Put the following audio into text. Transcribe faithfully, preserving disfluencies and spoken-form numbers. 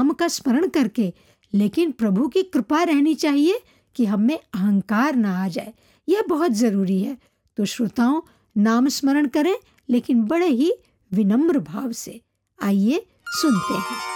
नाम का स्मरण करके, लेकिन प्रभु की कृपा रहनी चाहिए कि हम में अहंकार ना आ जाए। यह बहुत ज़रूरी है। तो श्रोताओं, नाम स्मरण करें, लेकिन बड़े ही विनम्र भाव से। आइए सुनते हैं।